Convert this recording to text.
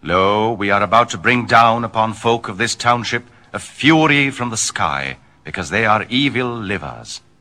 Lo, we are about to bring down upon folk of this township a fury from the sky, because they are evil livers.